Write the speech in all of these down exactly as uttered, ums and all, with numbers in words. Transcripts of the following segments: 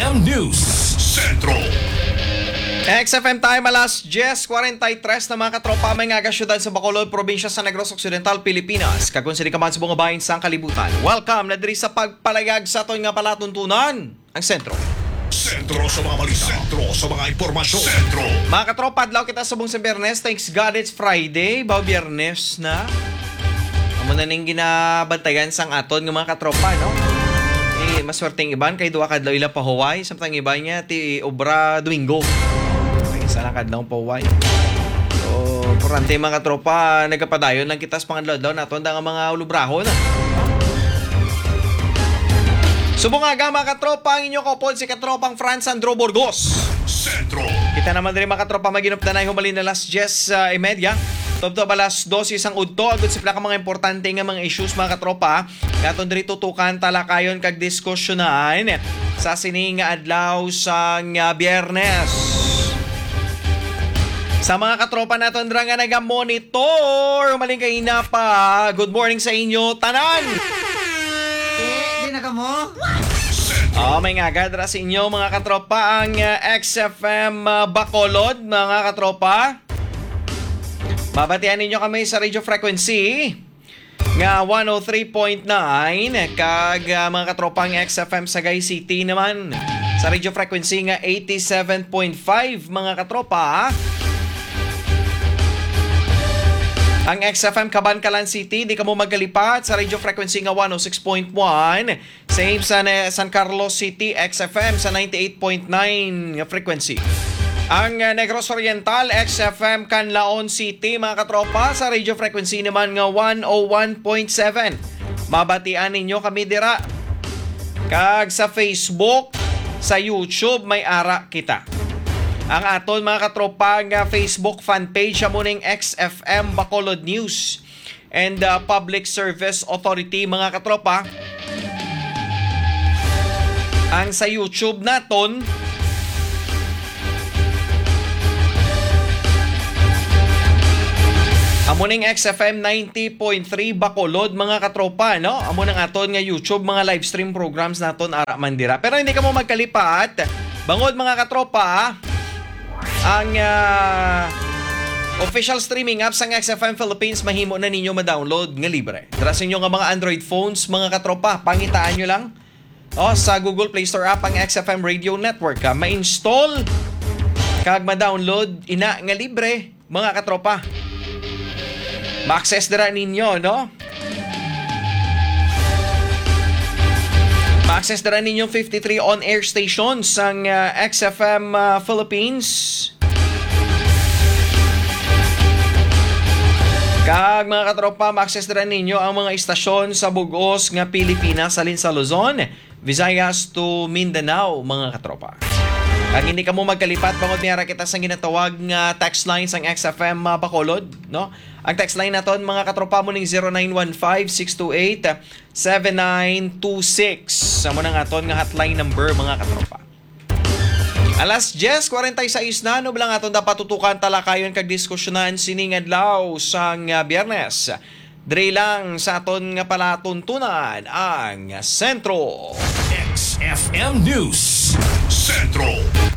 M News Centro. X F M time alas diyes forty-three na mga katropa may nga syudad sa Bacolod, probinsya sa Negros Occidental, Pilipinas. Kagunsiri ka man sa buong bahin sa kalibutan. Welcome na diri sa pagpalayag sa aton nga palatuntunan, ang sentro. Sentro sa mga balita. Sentro sa mga impormasyon. Sentro. Mga katropa, adlaw kita subong sa Biyernes. Thanks God it's Friday. Baw Biyernes na. Amo na ning ginabantayan sang aton nga mga katropa, no? Eh, maswerteng iban kay duwa kadlaw ila pa Hawaii, samtang iba niya ti obra Domingo. Isa lang kadlaw pa Hawaii. So, kurante mga katropa, nagapadayon lang kita sa pangadlaw naton da nga mga ulubrahon. Subong aga mga katropa, ang inyong kopod si katropang Franz Sandro Burgos. Sentro. Kita naman din mga katropa maginop na na humalin na alas diyes uh, imedya. Tobto alas dos isang udto. Agad sila ka mga importante nga mga issues mga katropa. Katon diri tutukan talakayon kag diskusyonan sa sining nga adlaw sang uh, Biyernes. Sa mga katropa naton dira nga naga-monitor, humaling kay ina pa. Good morning sa inyo tanan. Di na ka mo? Oh, may nga gadra sa inyo mga katropa ang uh, X F M uh, Bacolod mga katropa. Babatian ninyo kami sa radio frequency nga one oh three point nine kag uh, mga katropang X F M Sagay City naman sa radio frequency nga eighty-seven point five mga katropa. Ang X F M Cabancalan City, di ka mo magkalipat sa radio frequency nga one oh six point one. Same sa San Carlos City, X F M sa ninety-eight point nine frequency. Ang uh, Negros Oriental, X F M Canlaon City, mga katropa, sa radio frequency naman nga one oh one point seven. Mabatian ninyo kami dira. Kag sa Facebook, sa YouTube, may ara kita. Ang aton mga katropa nga Facebook fan page sa muning X F M Bacolod News and uh, Public Service Authority mga katropa. Ang sa YouTube naton amo ning X F M ninety point three Bacolod mga katropa, no? Amo nang aton nga YouTube mga live stream programs naton ara man dira. Pero hindi ka mo magkalipat. Bangod mga katropa, ang uh, official streaming apps ng X F M Philippines mahimo na ninyo ma-download nga libre. Dara sa inyo nga mga Android phones mga katropa, pangitaan nyo lang. O, sa Google Play Store app ang X F M Radio Network ka ma-install kag ma-download ina nga libre mga katropa. Ma-access dira ninyo, no? Ma-access dira ninyong fifty-three on-air stations ang uh, X F M uh, Philippines. Kag mga katropa, ma-access dira ninyo ang mga istasyon sa bugos nga Pilipinas salin sa Luzon, Visayas to Mindanao mga katropa. Kag hindi ka mo magkalipat, bangod niyara kita sa ginatawag nga text line sang X F M uh, Bacolod, no? Ang text line naton mga katropa mo ning zero nine one five six two eight seven nine two six. Amo nang aton nga hotline number mga katropa. Alas diyes forty-six na no lang aton dapat tutukan talakayon kag diskusyonan sining adlaw sang uh, Biyernes. Dre lang sa aton nga palatuntunan ang Sentro. X F M News Centro.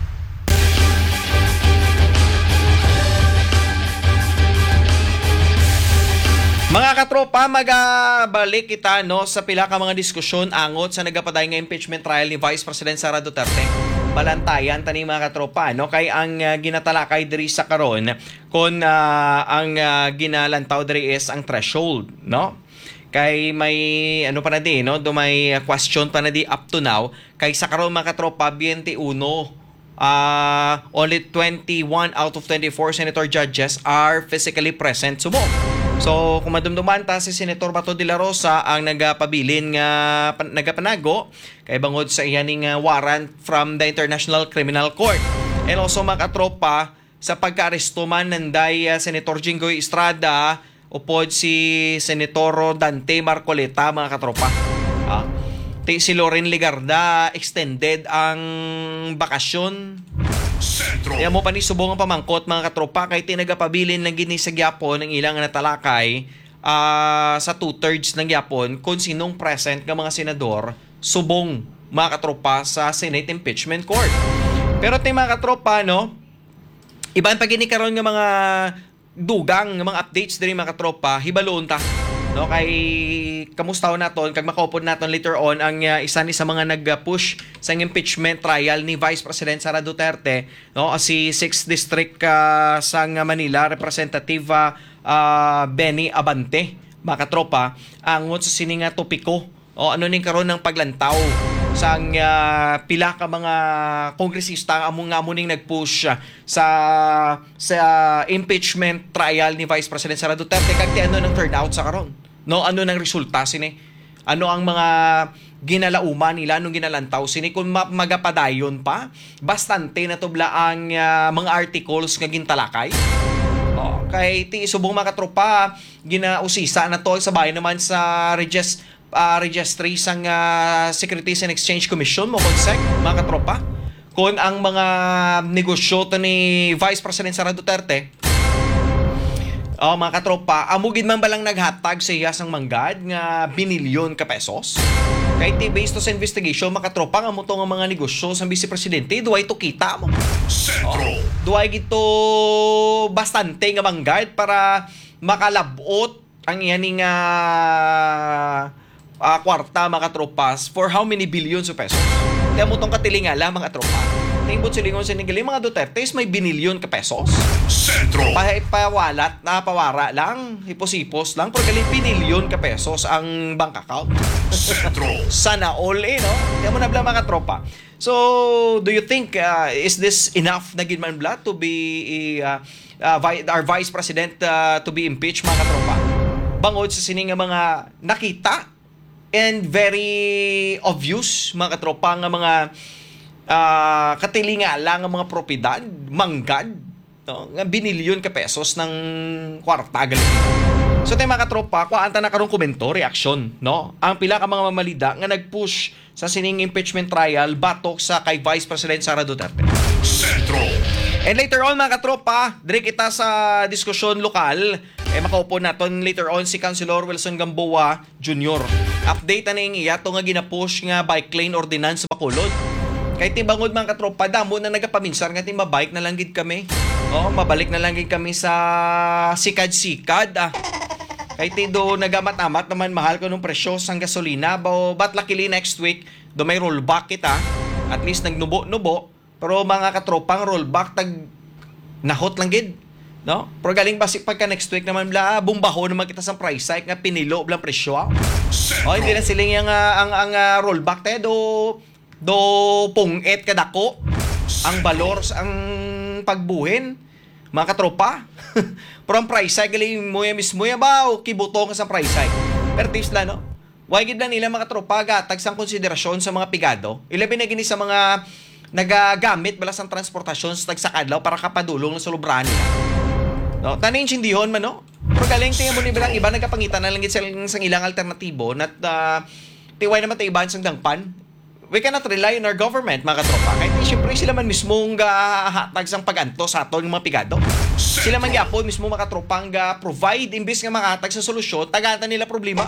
Mga katropa, magabalik kita no sa pila ka mga diskusyon angot sa nagapaday nga impeachment trial ni Vice President Sara Duterte. Balantayan tani mga katropa no kay ang uh, ginatalakay diri sa karon kon uh, ang uh, ginalantaw diri is ang threshold, no? Kay may ano pa na di no, do may question pa na di up to now kay sa karon mga katropa twenty-one uh, only twenty-one out of twenty-four senator judges are physically present sumo. So, kung madumduman ta si Senator Bato de la Rosa ang nagapabilin nga pan, nagapanago kay bangod sa iyaning uh, warrant from the International Criminal Court. And also mga katropa, sa pagka-aresto man nanday uh, Senator Jinggoy Estrada upod si Senator Dante Marcoleta mga katropa. Ah, ti si Loren Legarda extended ang bakasyon. Sentro. Kaya mo pa ni subong ang pamangkot mga katropa kay tinagapabilin ng gini sa gyapon ng ilang natalakay uh, sa two-thirds ng gyapon kung sinong present ng mga senador subong mga katropa sa Senate Impeachment Court. Pero tayo mga katropa, no, iban pag inikaroon ng mga dugang, ng mga updates diri mga katropa, hibaloon ta. No, kay kamusta naton kag makaupod naton later on ang uh, isa ni sa mga nag-push sa impeachment trial ni Vice President Sara Duterte, no, si sixth District uh, sang Manila Representative uh, uh, Benny Abante, mga katropa, angon sa sininga topiko o ano ning karon ng paglantaw sang uh, pila ka mga kongresista among nga muning nag-push uh, sa sa impeachment trial ni Vice President Sara Duterte kag ti ano ng turnout sa karon. No, ano nang resulta sini? Ano ang mga ginalauman nila nung ginalantaw sini kung ma- magapadayon pa? Bastante na tubla ang uh, mga articles nga gintalakay. Oh, kay ti subong mga katropa ginausisa na to sa bayan naman sa regis, uh, registry sang uh, Securities and Exchange Commission mo konsek mga katropa. Kung ang mga negosyo to ni Vice President Sara Duterte, oh, mga katropa, amugid man balang naghatag sa iya sang manggad nga binilyon ka pesos. Kay ti based sa investigation, mga katropa, nga mo to nga mga negosyo sa Vice Presidente, duay to kita mo. Sentro. Oh, duay gito bastante nga manggad para makalabot ang iyaning uh, uh, kwarta, mga katropas, for how many billions of pesos. Kaya mo tong katilingala, mga tropa. Tingbot silingon sa ninggali, mga Duterte, may binilyon ka pesos. Sentro. Pa pawalat na pawara lang, hiposipos lang, pero galing pinilyon ka pesos ang bank account. Sentro. Sana all eh, no? Kaya mo na bla mga tropa. So, do you think, uh, is this enough na ginman bla to be, uh, uh, vi- our Vice President uh, to be impeached, mga tropa? Bangod sa sining nga mga nakita and very obvious, mga tropa, nga mga uh, katilingala nga mga propiedad, manggad, no, nga binilyon ka pesos ng kwarta galing. So tayo mga katropa, kuhaan ta na karong komento, reaksyon, no? Ang pila ka mga mamalida nga nag-push sa sining impeachment trial batok sa kay Vice President Sara Duterte. Sentro. And later on mga katropa, dire kita sa diskusyon lokal, eh makaupo naton later on si Councilor Wilson Gamboa Junior Update na ning iya to nga gina-push nga bike lane ordinance sa Bacolod. Kay tibangod mga katropa, damo na nagapaminsan nga ti mabike na lang gid kami. Oh, mabalik na lang gid kami sa sikad-sikad ah. Kay ti do nagamat-amat naman mahal ko nung presyo sang gasolina, ba but luckily next week do may rollback kita. At least nagnubo-nubo, pero mga katropang rollback tag nahot lang gid. No? Pero galing basi pagka next week naman bla bumbaho naman kita sa price hike nga pinilo blang presyo. Oh, hindi na siling yang uh, ang ang uh, rollback te do do punget kadako ang balor ang pagbuhin mga katropa. Pero ang price hike galing mo ya mismo ya ba o kibutong sa price hike. Pero tis la no. Why gid na nila mga katropa gatag sang konsiderasyon sa mga pigado. Ilabi na gini sa mga nagagamit bala sang transportasyon sa tagsakadlaw para kapadulong sa lubrahan nila. No, taning sindihon man no. Pero galing tingin mo ni bilang iba nagapangitan na lang gid sa sang ilang alternatibo na uh, tiway naman tayo iban sang dangpan. We cannot rely on our government, mga katropa. Kahit siyempre sila man mismong gahatag sang pag-anto sa aton mga pigado. Sila man gyapon mismo mga katropa nga provide imbis nga makahatag sa solusyon, tagatan nila problema.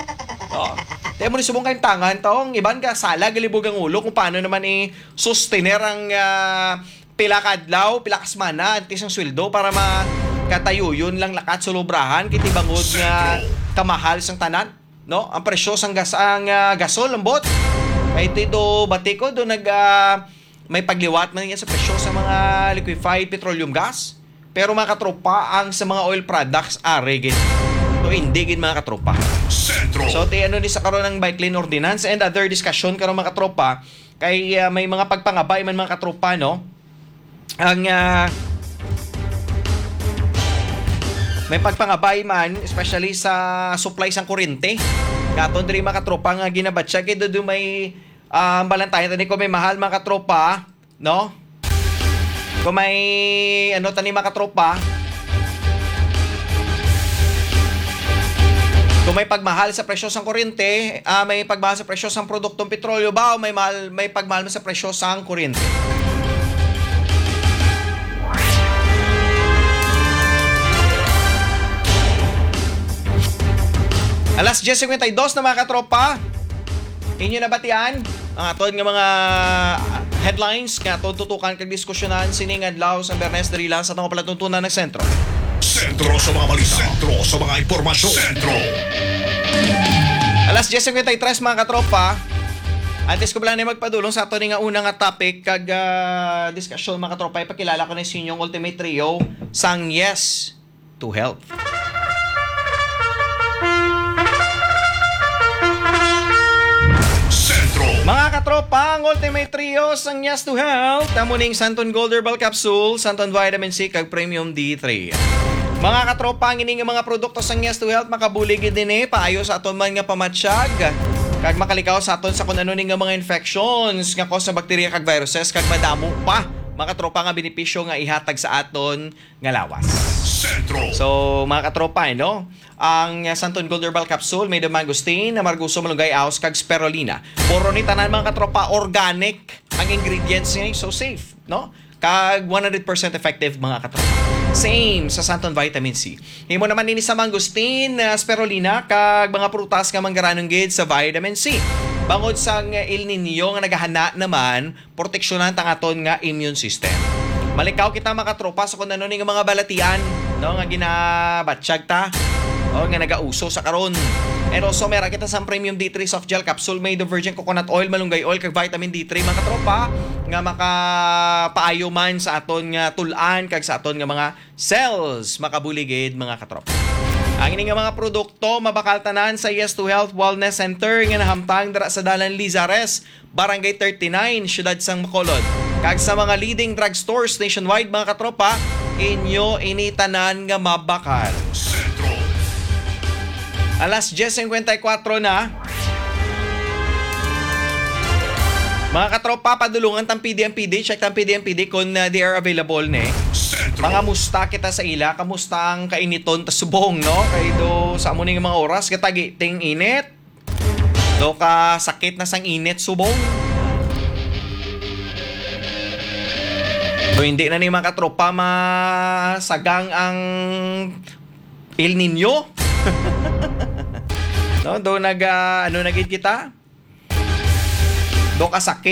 Oh. Tayo mo ni subong kayong tangan taong iban ka sala galibog ang ulo kung paano naman i sustainer ang uh, pila kadlaw, pila kasmana at isang sweldo para makatayo yun lang lakat sa lubrahan kiti bangod nga kamahal sang tanan, no? Ang presyo sang gas ang uh, gasol ang bot. Kay tito batiko do nag uh, may pagliwat man yan sa presyo sa mga liquefied petroleum gas. Pero mga katropa ang sa mga oil products are gid. So hindi gid mga katropa. Sentro. So ti ano ni sa karon ng bike lane ordinance and other discussion karon mga katropa kay uh, may mga pagpangabay man mga katropa no. Ang uh, may pagpangabay man especially sa supply sang kuryente. Katon diri mga katropa nga ginabatsa kay do may uh, balantayan tani ko may mahal mga katropa, no? Kung may ano tani mga katropa, kung may pagmahal sa presyo sang kuryente, uh, may pagmahal sa presyo sang produktong petrolyo ba o may mahal, may pagmahal sa presyo sang kuryente. Alas ten fifty-two na mga katropa. Inyo nabatian ang aton nga mga headlines nga aton tutukan kag diskusyonan sining adlaw sa Bernes diri lang sa atong palatuntunan ng sentro. Sentro sa mga balita. Sentro sa mga impormasyon. Sentro. Alas ten fifty-three mga katropa. Antes ko pala na magpadulong sa aton nga unang nga topic kag uh, diskusyon mga katropa, ipakilala ko na sa inyong ultimate trio sang Yes to Health. Sentro. Mga katropa, ang ultimate trio sang Yes to Health, tamuning Santon Gold Herbal Capsule, Santon Vitamin C, kag Premium D three. Mga katropa, ang ining mga produkto sang Yes to Health, makabulig din eh, paayo sa aton man nga pamatsyag, kag makalikaw sa aton sa kung ano ning nga mga infections, nga cause ng bacteria kag viruses, kag madamo pa, mga katropa nga benepisyo nga ihatag sa aton nga lawas. Sentro. So, mga katropa, no? Ang uh, Santon Gold Herbal Capsule made of mangosteen, amarguso, malunggay, aos, kag spirulina. Puro ni tanan mga katropa, organic ang ingredients niya, so safe, no? Kag one hundred percent effective mga katropa. Same sa Santon Vitamin C. Himo naman nini sa mangosteen, uh, spirulina, kag mga prutas nga manggaranong gid sa vitamin C. Bangod sa uh, El Nino nga naghahana naman, proteksyonan tang aton nga immune system. Malikaw kita mga katropa sa kung ano ning mga balatian, no, nga ginabatsyag ta, o nga nagauso sa karon. And also meron kita sa Premium D three soft gel capsule made of virgin coconut oil, malunggay oil, kag vitamin D three mga katropa, nga makapaayo man sa aton nga tulan kag sa aton nga mga cells, makabuligid mga katropa. Ang ini nga mga produkto mabakal tanan sa Yes to Health Wellness Center nga nahamtang dira sa Dalan Lizares, Barangay thirty-nine, Siyudad Sang Bacolod. Kag sa mga leading drugstores nationwide mga katropa, inyo initanan nga mabakal. Sentro. Alas ten fifty-four na. Mga katropa, padulungan tang P D M P D, check tang P D M P D kung uh, they are available ne. Sentro. Mga musta kita sa ila, kamusta ang kainiton ta subong, no? Kay do sa amo ning mga oras katagi ting init. Do ka sakit na sang init subong. So hindi na ni mga katropa masagang ang El Nino. No, do nag uh, ano nagit kita? Do ka sakit